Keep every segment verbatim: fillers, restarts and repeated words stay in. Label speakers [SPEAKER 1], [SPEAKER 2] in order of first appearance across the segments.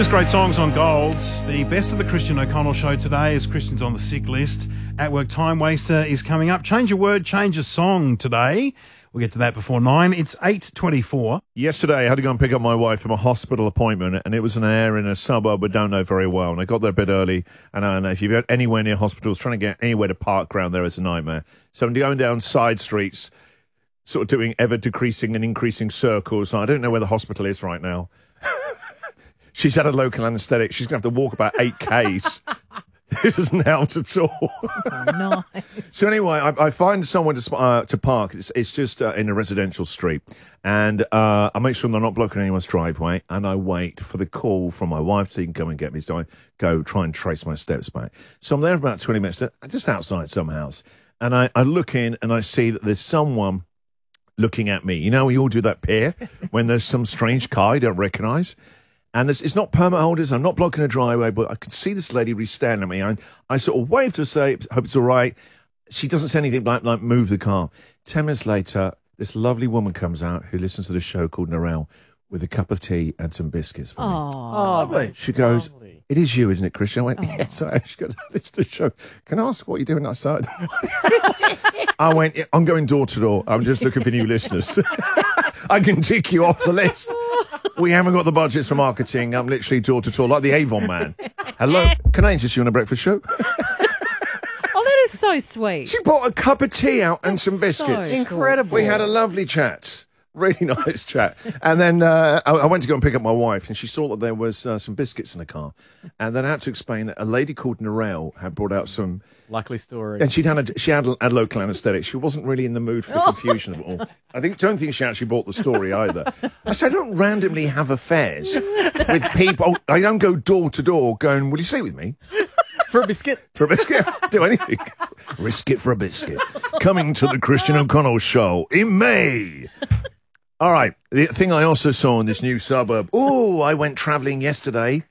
[SPEAKER 1] Just great songs on Gold. The best of the Christian O'Connell Show today is Christian's on the sick list. At Work Time Waster is coming up. Change a word, change a song today. We'll get to that before nine. It's eight twenty-four.
[SPEAKER 2] Yesterday, I had to go and pick up my wife from a hospital appointment, and it was an area in a suburb I don't know very well. And I got there a bit early, and I don't know if you've got anywhere near hospitals, trying to get anywhere to park around there is a nightmare. So I'm going down side streets, sort of doing ever-decreasing and increasing circles. And I don't know where the hospital is right now. She's had a local anaesthetic. She's going to have to walk about eight Ks. It doesn't help at all.
[SPEAKER 3] Oh, no.
[SPEAKER 2] So anyway, I, I find somewhere to uh, to park. It's, it's just uh, in a residential street. And uh, I make sure they're not blocking anyone's driveway. And I wait for the call from my wife so he can come and get me. So I go try and trace my steps back. So I'm there for about twenty minutes, just outside some house. And I, I look in and I see that there's someone looking at me. You know, we all do that peer when there's some strange car you don't recognise. And this, it's not permit holders. I'm not blocking a driveway, but I could see this lady really staring at me. I, I sort of waved to her, say, hope it's all right. She doesn't say anything like, like move the car. Ten minutes later, this lovely woman comes out who listens to the show called Narelle with a cup of tea and some biscuits for me.
[SPEAKER 3] Oh,
[SPEAKER 2] oh she goes,
[SPEAKER 4] lovely.
[SPEAKER 2] It is you, isn't it, Christian? I went,
[SPEAKER 3] Oh.
[SPEAKER 2] yes. I, she goes, I listen to the show. Can I ask what you're doing outside? I went, I'm going door to door. I'm just looking for new listeners. I can tick you off the list. We haven't got the budgets for marketing. I'm literally door to door, like the Avon man. Hello, can I interest you on a breakfast show?
[SPEAKER 3] Oh, that is so sweet.
[SPEAKER 2] She brought a cup of tea out and
[SPEAKER 3] That's
[SPEAKER 2] some biscuits.
[SPEAKER 3] so
[SPEAKER 4] Incredible.
[SPEAKER 2] We had a lovely chat. Really nice chat. And then uh, I, I went to go and pick up my wife, and she saw that there was uh, some biscuits in the car. And then I had to explain that a lady called Narelle had brought out some...
[SPEAKER 4] Likely story.
[SPEAKER 2] And she'd had a, she had a, a local anaesthetic. She wasn't really in the mood for the confusion of it all. I think don't think she actually bought the story either. I said, I don't randomly have affairs with people. I don't go door to door going, will you stay with me?
[SPEAKER 4] For a biscuit.
[SPEAKER 2] For a biscuit? Do anything. Risk it for a biscuit. Coming to the Christian O'Connell Show in May. All right. The thing I also saw in this new suburb, oh, I went travelling yesterday,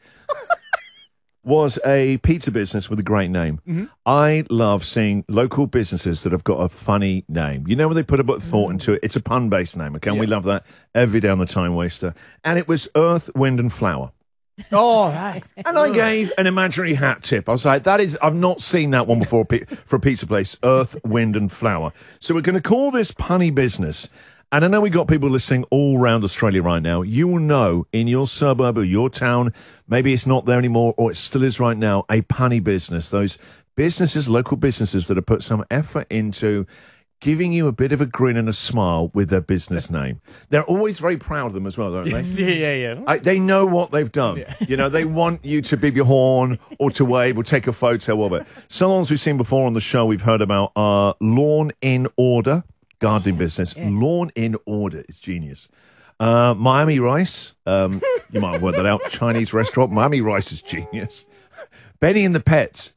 [SPEAKER 2] was a pizza business with a great name. Mm-hmm. I love seeing local businesses that have got a funny name. You know when they put a bit of thought mm. into it? It's a pun-based name, okay? And
[SPEAKER 4] yeah.
[SPEAKER 2] we love that every day on the Time Waster. And it was Earth, Wind and Flower.
[SPEAKER 4] Oh, right.
[SPEAKER 2] And I gave an imaginary hat tip. I was like, that is, I've not seen that one before for a pizza place. Earth, Wind and Flower. So we're going to call this punny business. And I know we got people listening all around Australia right now. You will know in your suburb or your town, maybe it's not there anymore, or it still is right now, a punny business. Those businesses, local businesses that have put some effort into giving you a bit of a grin and a smile with their business name. They're always very proud of them as well, don't they?
[SPEAKER 4] Yes, yeah, yeah, yeah.
[SPEAKER 2] I, they know what they've done. Yeah. You know, they want you to beep your horn or to wave or take a photo of it. Some ones we've seen before on the show we've heard about are Lawn in Order. Gardening business. Yeah. Lawn in Order is genius. Uh, Miami Rice. Um, you might have worked that out. Chinese restaurant. Miami Rice is genius. Benny and the Pets.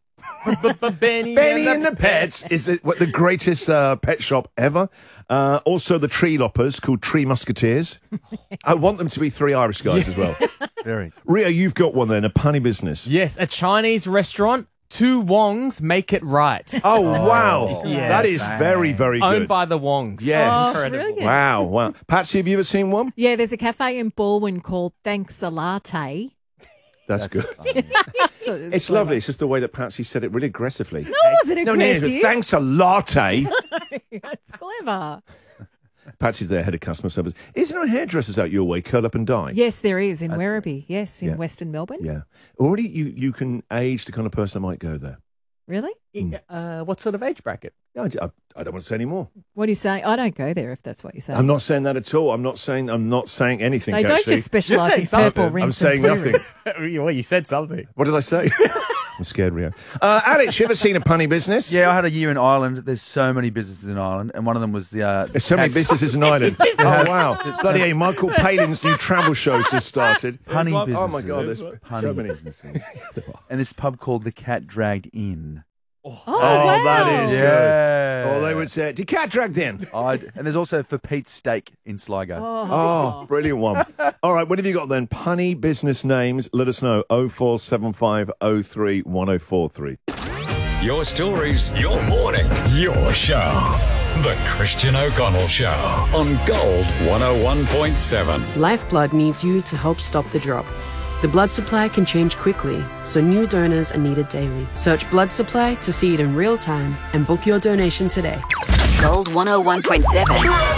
[SPEAKER 4] Benny,
[SPEAKER 2] Benny and the Pets is the, the greatest uh, pet shop ever. Uh, also, the Tree Loppers called Tree Musketeers. I want them to be three Irish guys as well.
[SPEAKER 4] Very.
[SPEAKER 2] Rio, you've got one then, a punny business.
[SPEAKER 4] Yes, a Chinese restaurant. Two Wongs make it right.
[SPEAKER 2] Oh, wow.
[SPEAKER 4] Yeah.
[SPEAKER 2] That is very, very good.
[SPEAKER 4] Owned by the Wongs.
[SPEAKER 2] Yes.
[SPEAKER 3] Oh, brilliant.
[SPEAKER 2] Wow, wow. Patsy, have you ever seen one?
[SPEAKER 3] Yeah, there's a cafe in Baldwin called Thanks a Latte.
[SPEAKER 2] That's, That's good.
[SPEAKER 3] it's
[SPEAKER 2] it's
[SPEAKER 3] clever.
[SPEAKER 2] lovely. It's just the way that Patsy said it really aggressively.
[SPEAKER 3] No, was it
[SPEAKER 2] No, no,
[SPEAKER 3] aggressive?
[SPEAKER 2] no, thanks a latte.
[SPEAKER 3] It's clever.
[SPEAKER 2] Patsy's there, head of customer service. Isn't there hairdressers out your way, curl up and dye?
[SPEAKER 3] Yes, there is in
[SPEAKER 2] That's
[SPEAKER 3] Werribee.
[SPEAKER 2] right.
[SPEAKER 3] Yes, in
[SPEAKER 2] Yeah.
[SPEAKER 3] Western Melbourne.
[SPEAKER 2] Yeah. Already you, you can age the kind of person that might go there.
[SPEAKER 3] Really?
[SPEAKER 4] Uh, what sort of age bracket?
[SPEAKER 2] No, I, I, I don't want to say any more.
[SPEAKER 3] What do you say? I don't go there if that's what you say.
[SPEAKER 2] I'm not saying that at all. I'm not saying I'm not saying anything.
[SPEAKER 3] They don't
[SPEAKER 2] actually.
[SPEAKER 3] just specialise
[SPEAKER 4] Just
[SPEAKER 3] in
[SPEAKER 4] say
[SPEAKER 3] purple
[SPEAKER 4] something.
[SPEAKER 3] rings.
[SPEAKER 2] I'm saying
[SPEAKER 3] and blue
[SPEAKER 2] nothing.
[SPEAKER 3] rings.
[SPEAKER 4] Well, you said something.
[SPEAKER 2] What did I say? I'm scared, Rio. Uh, Alex, you ever seen a punny business?
[SPEAKER 5] Yeah, I had a year in Ireland. There's so many businesses in Ireland, and one of them was the... Uh,
[SPEAKER 2] There's so many
[SPEAKER 5] Cas-
[SPEAKER 2] businesses in Ireland. Oh, wow. Bloody hell, Michael Palin's new travel show's just started.
[SPEAKER 5] Honey
[SPEAKER 4] one-
[SPEAKER 5] businesses.
[SPEAKER 2] Oh, my God, there's
[SPEAKER 5] Honey
[SPEAKER 2] so many.
[SPEAKER 5] businesses. And this pub called The Cat Dragged In.
[SPEAKER 3] Oh,
[SPEAKER 2] Oh,
[SPEAKER 3] wow.
[SPEAKER 2] that is good.
[SPEAKER 5] Yeah.
[SPEAKER 2] Oh, they would say, did cat dragged in?
[SPEAKER 5] I'd, and there's also For Pete's Steak in Sligo.
[SPEAKER 3] Oh.
[SPEAKER 2] Oh, brilliant one. All right, what have you got then? Punny business names. Let us know. oh four seven five oh three one oh four three.
[SPEAKER 6] Your stories, your morning, your show. The Christian O'Connell Show on Gold one oh one point seven.
[SPEAKER 7] Lifeblood needs you to help stop the drop. The blood supply can change quickly, so new donors are needed daily. Search blood supply to see it in real time and book your donation today.
[SPEAKER 8] Gold one oh one point seven.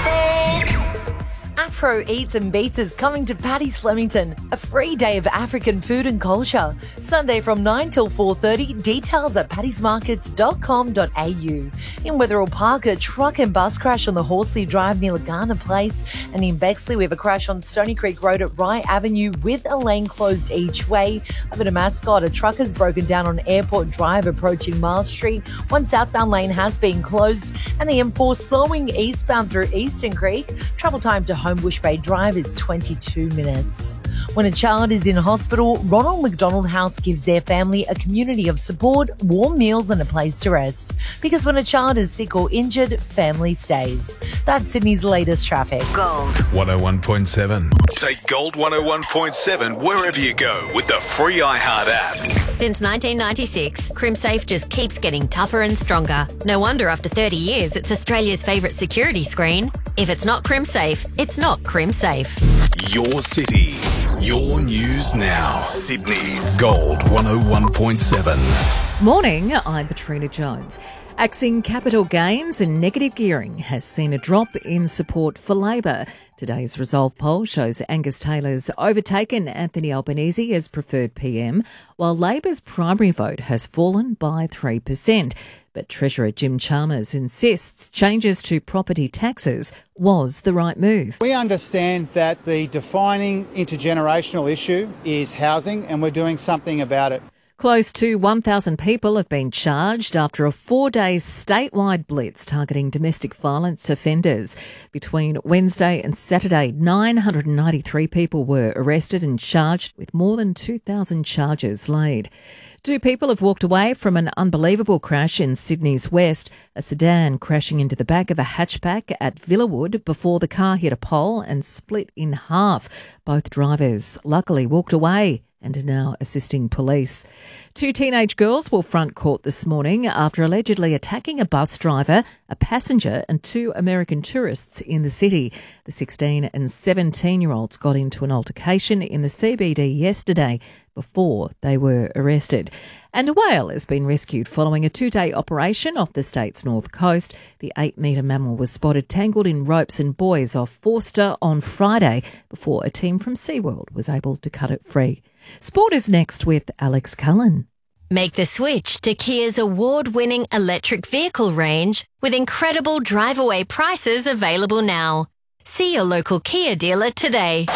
[SPEAKER 9] Afro Eats and Beats is coming to Paddy's Flemington, a free day of African food and culture. Sunday from nine till four thirty, details at paddys markets dot com dot a u. In Wetherill Park, a truck and bus crash on the Horsley Drive near Lagana Place. And in Bexley, we have a crash on Stony Creek Road at Rye Avenue with a lane closed each way. Over to Mascot, a truck has broken down on Airport Drive approaching Miles Street. One southbound lane has been closed. And the M four slowing eastbound through Eastern Creek. Travel time to Homebush Bay Drive is twenty-two minutes. When a child is in hospital, Ronald McDonald House gives their family a community of support, warm meals and a place to rest. Because when a child is sick or injured, family stays. That's Sydney's latest traffic.
[SPEAKER 8] Gold
[SPEAKER 6] one oh one point seven. Take Gold one oh one point seven wherever you go with the free iHeart app.
[SPEAKER 10] Since nineteen ninety-six, CrimSafe just keeps getting tougher and stronger. No wonder after thirty years, it's Australia's favourite security screen. If it's not CrimSafe, it's not CrimSafe.
[SPEAKER 6] Your city, your news now. Sydney's Gold one oh one point seven.
[SPEAKER 3] Morning, I'm Katrina Jones. Axing capital gains and negative gearing has seen a drop in support for Labor. Today's Resolve poll shows Angus Taylor's overtaken Anthony Albanese as preferred P M, while Labor's primary vote has fallen by three percent. But Treasurer Jim Chalmers insists changes to property taxes was the right move.
[SPEAKER 11] We understand that the defining intergenerational issue is housing, and we're doing something about it.
[SPEAKER 3] Close to one thousand people have been charged after a four-day statewide blitz targeting domestic violence offenders. Between Wednesday and Saturday, nine hundred ninety-three people were arrested and charged, with more than two thousand charges laid. Two people have walked away from an unbelievable crash in Sydney's west, a sedan crashing into the back of a hatchback at Villawood before the car hit a pole and split in half. Both drivers luckily walked away and are now assisting police. Two teenage girls will front court this morning after allegedly attacking a bus driver, a passenger and two American tourists in the city. The sixteen and seventeen-year-olds got into an altercation in the C B D yesterday before they were arrested. And a whale has been rescued following a two-day operation off the state's north coast. The eight-metre mammal was spotted tangled in ropes and buoys off Forster on Friday before a team from SeaWorld was able to cut it free. Sport is next with Alex Cullen.
[SPEAKER 10] Make the switch to Kia's award-winning electric vehicle range with incredible drive-away prices available now. See your local Kia dealer today.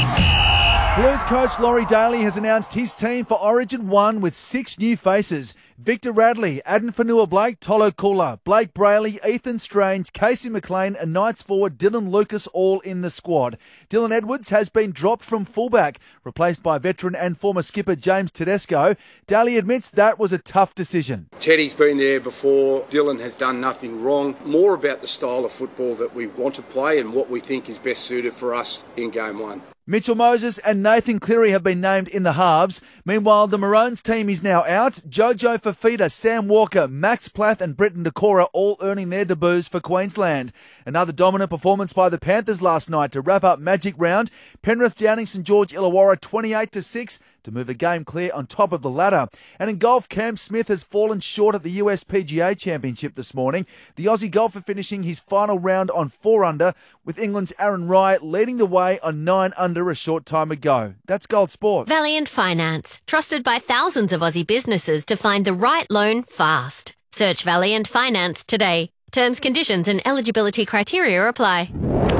[SPEAKER 5] Blues coach Laurie Daly has announced his team for Origin one with six new faces. Victor Radley, Aden Fanua-Blake, Tolo Kula, Blake Brayley, Ethan Strange, Casey McLean and Knights forward Dylan Lucas all in the squad. Dylan Edwards has been dropped from fullback, replaced by veteran and former skipper James Tedesco. Daly admits that was a tough decision.
[SPEAKER 12] Teddy's been there before. Dylan has done nothing wrong. More about the style of football that we want to play and what we think is best suited for us in game one.
[SPEAKER 5] Mitchell Moses and Nathan Cleary have been named in the halves. Meanwhile, the Maroons team is now out. Jojo Fafita, Sam Walker, Max Plath and Britton Decora all earning their debuts for Queensland. Another dominant performance by the Panthers last night to wrap up Magic Round. Penrith downing St George Illawarra twenty-eight to six. To move a game clear on top of the ladder. And in golf, Cam Smith has fallen short at the U S P G A Championship this morning. The Aussie golfer finishing his final round on four under, with England's Aaron Wright leading the way on nine under a short time ago. That's Gold Sport.
[SPEAKER 10] Valiant Finance, trusted by thousands of Aussie businesses to find the right loan fast. Search Valiant Finance today. Terms, conditions and eligibility criteria apply.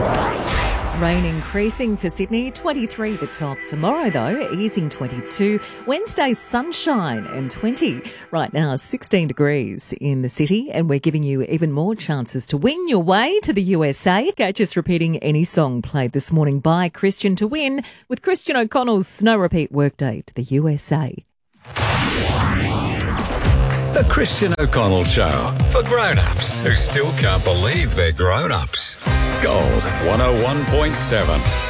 [SPEAKER 3] Rain increasing for Sydney, twenty-three the top. Tomorrow, though, easing twenty-two. Wednesday, sunshine and twenty. Right now, sixteen degrees in the city, and we're giving you even more chances to win your way to the U S A. Catch us repeating any song played this morning by Christian to win with Christian O'Connell's Snow Repeat Workday to the U S A.
[SPEAKER 6] The Christian O'Connell Show, for grown-ups who still can't believe they're grown-ups. Gold one oh one point seven.